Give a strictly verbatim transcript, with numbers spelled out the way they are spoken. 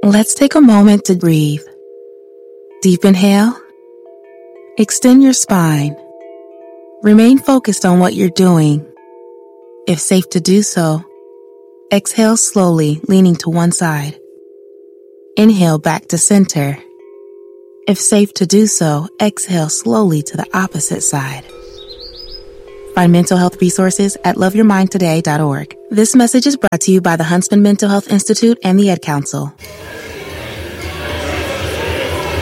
Let's take a moment to breathe. Deep inhale. Extend your spine. Remain focused on what you're doing. If safe to do so, exhale slowly, leaning to one side. Inhale back to center. If safe to do so, exhale slowly to the opposite side. Find mental health resources at love your mind today dot org. This message is brought to you by the Huntsman Mental Health Institute and the Ad Council.